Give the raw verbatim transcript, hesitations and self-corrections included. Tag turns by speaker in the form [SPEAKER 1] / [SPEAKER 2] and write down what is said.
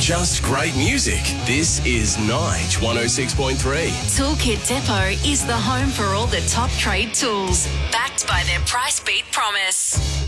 [SPEAKER 1] just great music. This is Nige one oh six point three.
[SPEAKER 2] Toolkit Depot is the home for all the top trade tools, backed by their price beat promise.